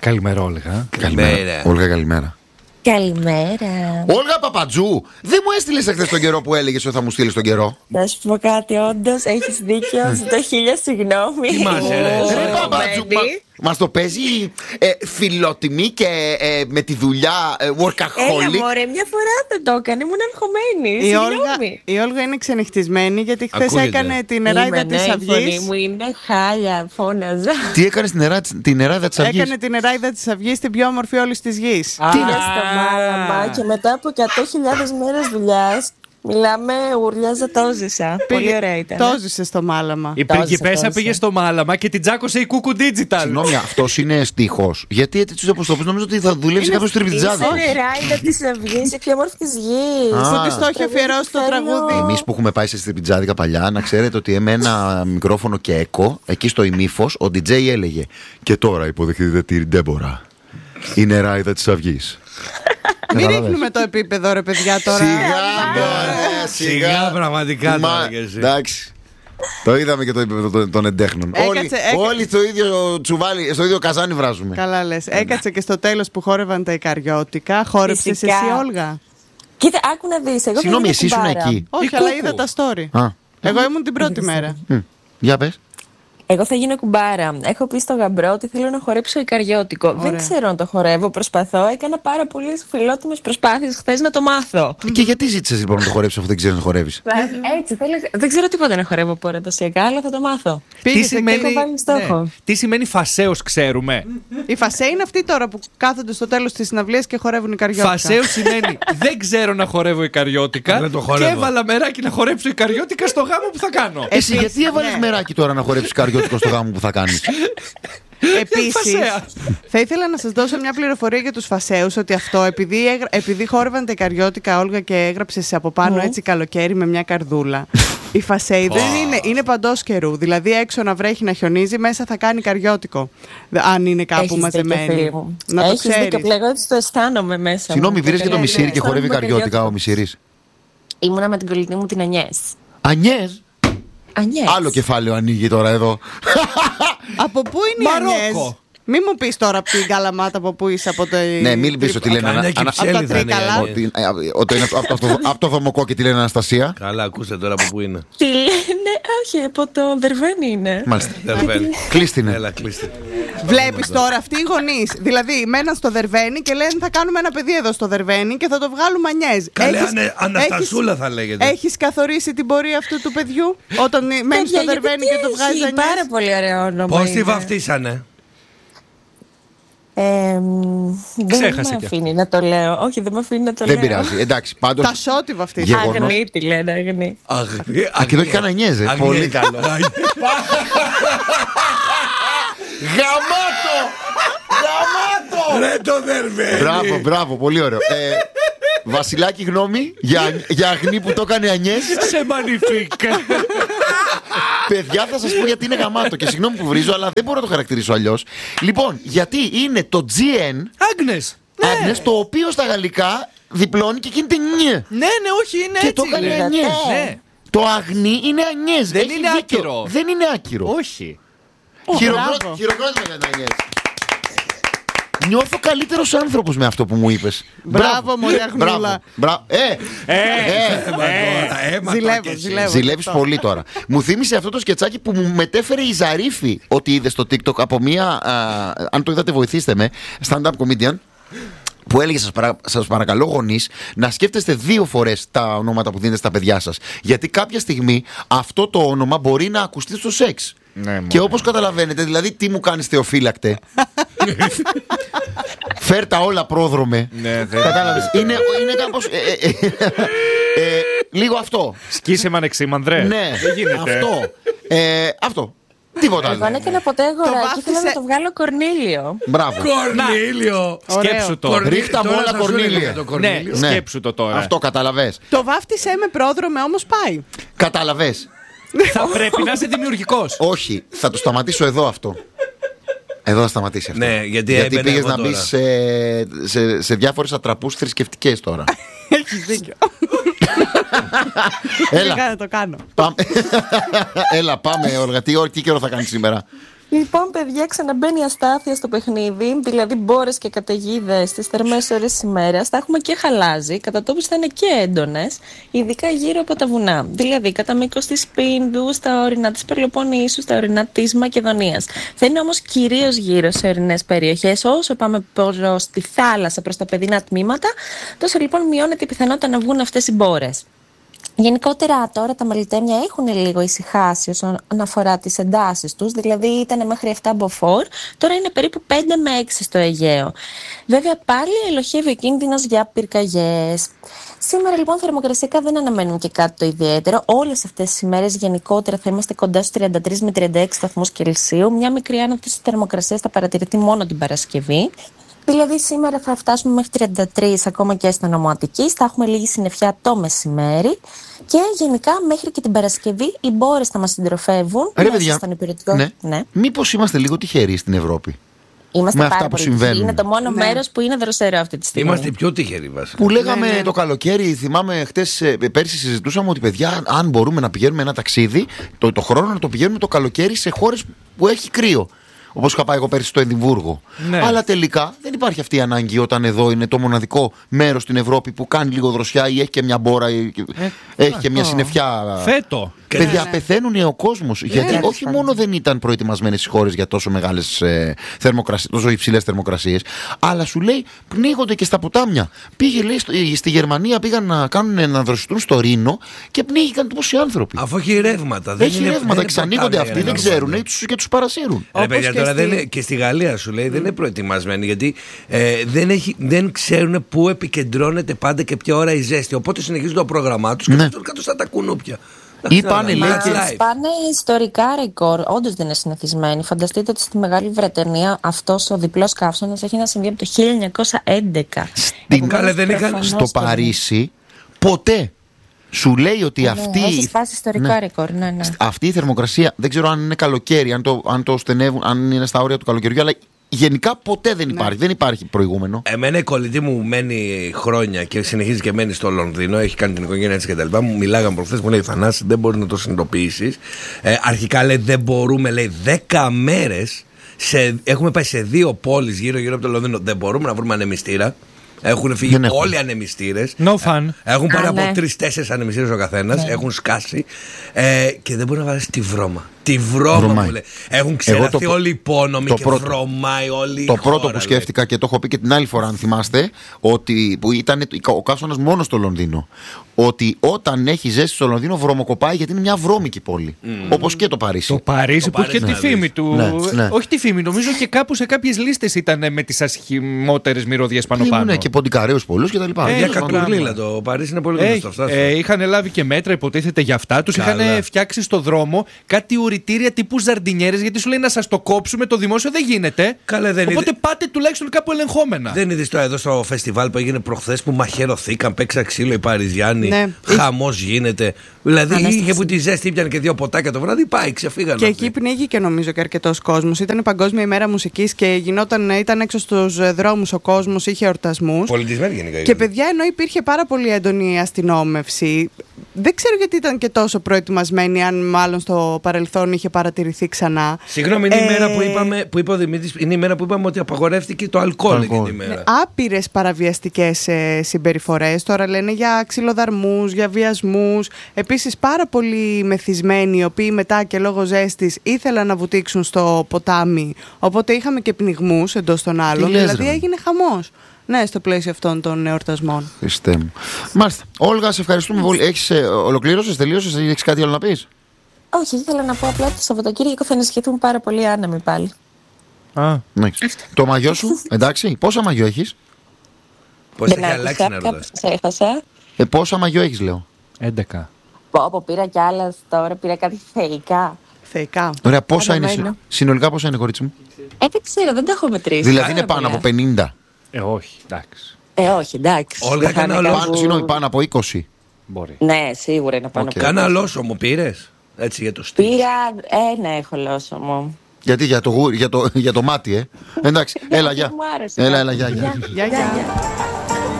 Καλημέρα, Όλγα. Καλημέρα. Όλγα, καλημέρα. Καλημέρα. Όλγα Παπατζού, δεν μου έστειλες εχθές τον καιρό που έλεγες ότι θα μου στείλεις τον καιρό. Να σου πω κάτι, όντως έχεις δίκιο. Ζητώ χίλια συγγνώμη. Θυμάσαι, Ρε Παπατζού, μας το παίζει φιλότιμη και με τη δουλειά workaholic. Έλα μωρέ, μια φορά δεν το έκανε, ήμουν αγχωμένη. Η Όλγα είναι ξενυχτισμένη γιατί χθες έκανε την νεράιδα της Η φωνή Αυγής. μου είναι χάλια, φώναζα. Τι έκανες την νεράιδα της Αυγής? Έκανε την νεράιδα της Αυγής την πιο όμορφη όλης της γης. Τι είναι στο μάλαμα και μετά από 100.000 μέρες δουλειάς, μιλάμε, ουρλιάζα, το ζήσα. Πολύ ωραία ήταν. Το ζήσε στο μάλαμα. Η πριγκιπέσα πήγε στο μάλαμα και την τσάκωσε η Κούκου Digital. Συγγνώμη, αυτός είναι στίχος. Γιατί έτσι τους αποστοπούς νομίζω ότι θα δουλέψει κάποιος τριμπιτζάδι. Είναι νεράιδα της Αυγής, η πιο όμορφη της γης. Που της το έχει αφιερώσει το τραγούδι. Εμείς που έχουμε πάει σε τριμπιτζάδικα παλιά, να ξέρετε ότι με ένα μικρόφωνο και έκο, εκεί στο ημίφος, ο DJ έλεγε «Και τώρα υποδεχτείτε την Ντέμπορα, η νεράιδα της Αυγής». Μην ρίχνουμε το επίπεδο, ρε παιδιά, τώρα. Σιγά, πραγματικά τώρα και εσύ. Εντάξει. Το είδαμε και το επίπεδο των εντέχνων. Όλοι στο ίδιο τσουβάλι, στο ίδιο καζάνι βράζουμε. Καλά λες. Έκατσε και στο τέλος που χόρευαν τα Ικαριώτικα. Χόρεψες εσύ, Όλγα? Κοίτα, άκου να δεις. Συγγνώμη, εσύ ήσουν εκεί? Όχι, αλλά είδα τα story. Εγώ ήμουν την πρώτη μέρα. Για πες. Εγώ θα γίνω κουμπάρα. Έχω πει στο γαμπρό ότι θέλω να χορέψω ικαριώτικο. Δεν ξέρω να το χορεύω, προσπαθώ. Έκανα πάρα πολλές φιλότιμες προσπάθειες χθες να το μάθω. Και γιατί ζήτησες λοιπόν να το χορέψεις αφού δεν ξέρεις να χορεύεις? Έτσι, δεν ξέρω τίποτα να χορεύω παραδοσιακά, αλλά θα το μάθω. Τι σημαίνει, έχω βάλει στόχο. Τι σημαίνει φασέος, ξέρουμε? Η φασέ είναι αυτή τώρα που κάθονται στο τέλος της συναυλίας και χορεύουν ικαριώτικα. Φασέος σημαίνει δεν ξέρω να χορεύω ικαριώτικα και έβαλα μεράκι να χορέψω ικαριώτικα στο γάμο που θα κάνω. Εσύ γιατί έβαλες μεράκι τώρα να χορέψεις ικαριώτικο στο γάμο που θα κάνεις? Επίσης, θα ήθελα να σας δώσω μια πληροφορία για τους φασέους, ότι αυτό επειδή χόρευαν τα ικαριώτικα, Όλγα, και έγραψες από πάνω έτσι καλοκαίρι με μια καρδούλα. Η φασέη δεν είναι παντός καιρού. Δηλαδή έξω να βρέχει, να χιονίζει, μέσα θα κάνει ικαριώτικο. Αν είναι κάπου μαζεμένη. Να το ξέρεις. Έχεις δίκιο, ότι το αισθάνομαι μέσα. Συγγνώμη, βρες και το Μισήρι και χορεύει ικαριώτικα ο Μισήρης? Ήμουνα με την κολλητή μου την Ανιές. Ανιές? Ανιές. Άλλο κεφάλαιο ανοίγει τώρα εδώ. Από πού είναι η Ανιές? Μην μου πεις τώρα από την Καλαμάτα από πού είσαι, από το. Ναι, μην πεις ότι λένε από τα Τρίκαλα. Ότι είναι από το Δομοκό και τη λένε Αναστασία. Καλά, ακούστε τώρα από πού είναι. Τι λένε, όχι, από το Δερβένι είναι. Μάλιστα. Κλείστηνε. Έλα, κλείστηνε. Βλέπεις τώρα, αυτοί οι γονείς, δηλαδή μέναν στο Δερβένι και λένε θα κάνουμε ένα παιδί εδώ στο Δερβένι και θα το βγάλουμε Ανιές. Καλέ, Αναστασούλα θα λέγεται. Έχεις καθορίσει την πορεία αυτού του παιδιού όταν μένει στο Δερβένι και το βγάζει Ανιές? Πάρα πολύ ωραίο όνομα. Πώς τη βαφτίσανε? Δεν με αφήνει να το λέω. Όχι, δεν με αφήνει να το λέω. Δεν πειράζει. Εντάξει, πάντως. Τα σώτη βαφτίσανε. Αγνή τη λένε, Αγνή. Και εδώ έχει κανένα Ανιές. Πολύ καλό. Γαμάτο! Ρε το Δερβένι. Μπράβο, πολύ ωραίο. Βασιλάκη, γνώμη για Αγνή που το έκανε Ανιές? Σε μανιφίκ. Παιδιά, θα σας πω γιατί είναι γαμάτο. Και συγγνώμη που βρίζω, αλλά δεν μπορώ να το χαρακτηρίσω αλλιώς. Λοιπόν, γιατί είναι το GN Άγνες. Άγνες, το οποίο στα γαλλικά διπλώνει και γίνεται νιε. Ναι, όχι, είναι και έτσι. το έκανε Ανιές. Ναι. Το Αγνή είναι Ανιές. Δεν είναι άκυρο. Δεν είναι άκυρο. Όχι. Χειροκρότημα για την Ανιές. Νιώθω καλύτερος άνθρωπος με αυτό που μου είπες. Μπράβο, μωρή Αγνούλα. Ζηλεύεις πολύ τώρα. Μου θύμισε αυτό το σκετσάκι που μου μετέφερε η Ζαρίφη ότι είδε στο TikTok από μία. Αν το είδατε, βοηθήστε με. Stand-up comedian. Που έλεγε σας παρακαλώ γονείς να σκέφτεστε 2 φορές τα ονόματα που δίνετε στα παιδιά σας. Γιατί κάποια στιγμή αυτό το όνομα μπορεί να ακουστεί στο σεξ. Ναι, και όπως καταλαβαίνετε, δηλαδή τι μου κάνεις Θεοφύλακτε? Φέρ τα όλα πρόδρομε. Ναι, κατάλαβες? Είναι κάπως λίγο αυτό. Σκίσε μανεξίμανδρε. Ναι, αυτό. Τίποτα άλλο. Εγώ αν έκανα ποτέ αγοράκι, ήθελα να το βγάλω Κορνήλιο. Μπράβο. Κορνήλιο. Σκέψου το. Ρίχτα μου όλα Κορνήλιο. Ναι, σκέψου το τώρα. Αυτό καταλαβες. Το βάφτισε με πρόδρομε, όμως πάει. Καταλαβες. Θα πρέπει να είσαι δημιουργικός. Όχι, θα το σταματήσω εδώ αυτό. Εδώ θα σταματήσει αυτό. Ναι, γιατί πήγες να μπεις σε διάφορες ατραπούς θρησκευτικές τώρα. Έχεις δίκιο. Έλα. Να το κάνω. Έλα, πάμε, Όλγα. Τι καιρό θα κάνεις σήμερα? Λοιπόν, παιδιά, ξαναμπαίνει η αστάθεια στο παιχνίδι. Δηλαδή, μπόρες και καταιγίδες στις θερμές ώρες της ημέρας. Θα έχουμε και χαλάζι. Κατά τόπους θα είναι και έντονες, ειδικά γύρω από τα βουνά. Δηλαδή, κατά μήκος της Πίνδου, στα ορεινά της Πελοποννήσου, στα ορεινά της Μακεδονίας. Θα είναι όμως κυρίως γύρω σε ορεινές περιοχές. Όσο πάμε προς τη θάλασσα, προς τα παιδινά τμήματα, τόσο λοιπόν μειώνεται η πιθανότητα να βγουν αυτές οι μπόρες. Γενικότερα τώρα τα μελιτέμια έχουν λίγο ησυχάσει όσον αφορά τις εντάσεις τους, δηλαδή ήταν μέχρι 7 μποφόρ, τώρα είναι περίπου 5 με 6 στο Αιγαίο. Βέβαια πάλι ελοχεύει ο κίνδυνος για πυρκαγιές. Σήμερα λοιπόν θερμοκρασικά δεν αναμένουν και κάτι το ιδιαίτερο. Όλες αυτές τις ημέρες γενικότερα θα είμαστε κοντά στους 33 με 36 βαθμούς Κελσίου. Μια μικρή άνοδος της θερμοκρασίας θα παρατηρηθεί μόνο την Παρασκευή. Δηλαδή σήμερα θα φτάσουμε μέχρι 33 ακόμα και στο νομό Αττικής, θα έχουμε λίγη συννεφιά το μεσημέρι και γενικά μέχρι και την Παρασκευή οι μπόρες θα μας συντροφεύουν. Ρε παιδιά, ναι. Μήπως είμαστε λίγο τυχεροί στην Ευρώπη? Είμαστε πάρα πολύ τυχεροί. Είναι το μόνο μέρος που είναι δροσερό αυτή τη στιγμή. Είμαστε πιο τυχεροί βασικά. Που λέγαμε το καλοκαίρι, θυμάμαι πέρσι συζητούσαμε ότι παιδιά, αν μπορούμε να πηγαίνουμε ένα ταξίδι, το χρόνο να το πηγαίνουμε το καλοκαίρι σε χώρες που έχει κρύο. Όπως είχα πάει εγώ πέρσι στο Εδιμβούργο. Ναι. Αλλά τελικά δεν υπάρχει αυτή η ανάγκη όταν εδώ είναι το μοναδικό μέρος στην Ευρώπη που κάνει λίγο δροσιά ή έχει και μια μπόρα ή έχει και μια συννεφιά. Φέτο. Παιδιά, πεθαίνουν ο κόσμος. Γιατί όχι μόνο δεν ήταν προετοιμασμένες οι χώρες για τόσο μεγάλες τόσο υψηλές θερμοκρασίες, αλλά σου λέει πνίγονται και στα ποτάμια. Πήγε, λέει, στη Γερμανία πήγαν να δροσιστούν στο Ρήνο και πνίγηκαν τόσοι άνθρωποι. Αφού έχει ρεύματα. Έχει ρεύματα, εξανοίγονται αυτοί, δεν ξέρουν και τους παρασύρουν. Παιδιά, τώρα και στη Γαλλία σου λέει δεν είναι προετοιμασμένοι γιατί δεν ξέρουν πού επικεντρώνεται πάντα και ποια ώρα η ζέστη. Οπότε συνεχίζουν το πρόγραμμά τους και φτάνουν κάτω στα τα κουνούπια. Πάνε ιστορικά ρεκόρ, όντως δεν είναι συνηθισμένοι. Φανταστείτε ότι στη Μεγάλη Βρετανία αυτός ο διπλός καύσωνας έχει να συμβεί από το 1911. Στο Παρίσι ποτέ. Σου λέει ότι έχει σπάσει ιστορικό ρεκόρ. Ναι. Αυτή η θερμοκρασία δεν ξέρω αν είναι καλοκαίρι, αν το στενεύουν, αν είναι στα όρια του καλοκαιριού, αλλά γενικά ποτέ δεν υπάρχει. Δεν υπάρχει προηγούμενο. Εμένα η κολλητή μου μένει χρόνια και συνεχίζει και μένει στο Λονδίνο. Έχει κάνει την οικογένεια έτσι και τα λοιπά. Μου μιλάγαν προχθές, μου λέει Θανάση, δεν μπορεί να το συνειδητοποιήσεις. Αρχικά λέει δεν μπορούμε, λέει 10 μέρες. Έχουμε πάει σε 2 πόλεις γύρω από το Λονδίνο. Δεν μπορούμε να βρούμε ανεμιστήρα. Έχουν φύγει όλοι οι ανεμιστήρες. No fun. Έχουν πάρει από 3-4 ανεμιστήρες ο καθένας. Έχουν σκάσει. Και δεν μπορεί να βάλει τη βρώμα. Τη βρώμα μου λέει. Έχουν ξεραθεί όλοι οι υπόνομοι και βρωμάει όλη η χώρα. Το πρώτο που σκέφτηκα και το έχω πει και την άλλη φορά, αν θυμάστε, ότι που ήταν ο καύσωνας μόνο στο Λονδίνο. Ότι όταν έχει ζέστη στο Λονδίνο βρωμοκοπάει γιατί είναι μια βρώμικη πόλη. Όπως και το Παρίσι. Το Παρίσι που είχε τη φήμη του. Ναι. Όχι τη φήμη, νομίζω και κάπου σε κάποιες λίστες ήταν με τις ασχημότερες μυρωδιές πάνω-πάνω. Ναι, και ποντικαρέους πολλούς κτλ. Για κακουρλίλα το Παρίσι είναι πολύ γνωστό. Είχαν λάβει και μέτρα, υποτίθεται για αυτά. Τους είχαν φτιάξει στο δρόμο κάτι ουρητήρια τύπου ζαρντινιέρες, γιατί σου λέει να σας το κόψουμε, το δημόσιο δεν γίνεται. Οπότε πάτε τουλάχιστον κάπου ελεγχόμενα. Δεν είδες εδώ στο φεστιβάλ που έγινε προχθές που μαχαιρωθήκαν, παίξαν ξύλο οι Παριζιάνοι. Ναι. Χαμός γίνεται. Δηλαδή είχε που τη ζέστη, ήπιανε και 2 ποτάκια το βράδυ, πάει, ξεφύγανε. Και εκεί πνίγηκε νομίζω και αρκετός κόσμος. Ήταν η Παγκόσμια ημέρα μουσικής και ήταν έξω στους δρόμους ο κόσμος, είχε εορτασμούς. Πολιτισμένη γενικά. Και παιδιά, ενώ υπήρχε πάρα πολύ έντονη αστυνόμευση, δεν ξέρω γιατί ήταν και τόσο προετοιμασμένοι, αν μάλλον στο παρελθόν είχε παρατηρηθεί ξανά. Συγγνώμη, είναι η μέρα που είπε ο Δημήτρης, είναι η μέρα που είπαμε ότι απαγορεύτηκε το αλκοόλ εκείνη τη μέρα. Άπειρες παραβιαστικές συμπεριφορές. Τώρα λένε για ξυλοδαρμούς, για βιασμούς. Επίσης πάρα πολλοί μεθυσμένοι, οι οποίοι μετά και λόγω ζέστης ήθελαν να βουτήξουν στο ποτάμι. Οπότε είχαμε και πνιγμούς εντός των άλλων. Δηλαδή έγινε χαμός. Ναι, στο πλαίσιο αυτών των εορτασμών. Χριστέ μου. Μάλιστα. Όλγα, σε ευχαριστούμε πολύ. Ολοκλήρωσες, τελείωσες, έχεις κάτι άλλο να πεις? Όχι, ήθελα να πω απλά ότι το Σαββατοκύριακο θα ενισχυθούν πάρα πολύ άνεμοι πάλι. Ναι. Το μαγιό σου, εντάξει, πόσα μαγιό έχεις? Πώς έχει αλλάξει να ρωτάς? Πόσα μαγιό έχεις, λέω? 11. Πω, πήρα κι άλλα τώρα, πήρα κάτι θεϊκά. Ωραία, πόσα είναι συνολικά, πόσα είναι, κορίτσι μου? Δεν ξέρω, δεν τα έχω μετρήσει. Δηλαδή είναι πάνω από 50? Όχι, εντάξει. Όχι, εντάξει. Όλγα, πάνω από 20. Μπορεί. Ναι, σίγουρα είναι πάνω από 20. Κάνα λόσωμο πήρες? Έτσι για το στυλ. Πήρα ένα έχω λόσωμο. Γιατί για το μάτι, εντάξει. Έλα, γεια. Έλα, γεια.